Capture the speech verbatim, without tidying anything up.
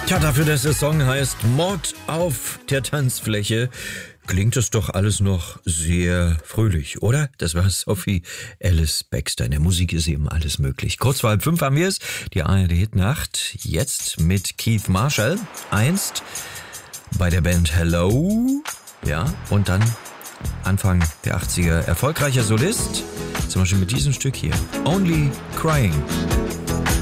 Tja, dafür, dass der Song heißt Mord auf der Tanzfläche, klingt das doch alles noch sehr fröhlich, oder? Das war Sophie Alice Baxter. In der Musik ist eben alles möglich. Kurz vor halb fünf haben wir es, die A R D-Hitnacht, jetzt mit Keith Marshall, einst bei der Band Hello, ja, und dann Anfang der achtziger erfolgreicher Solist, zum Beispiel mit diesem Stück hier, Only Crying.